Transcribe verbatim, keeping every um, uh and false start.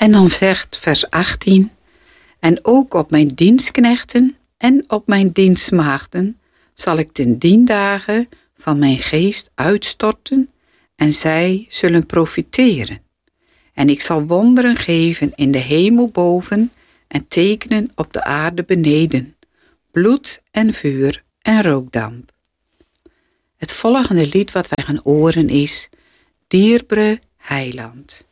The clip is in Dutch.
En dan zegt vers achttien... En ook op mijn dienstknechten en op mijn dienstmaagden zal ik ten dien dagen van mijn geest uitstorten en zij zullen profiteren. En ik zal wonderen geven in de hemel boven en tekenen op de aarde beneden, bloed en vuur en rookdamp. Het volgende lied wat wij gaan horen is Dierbare Heiland.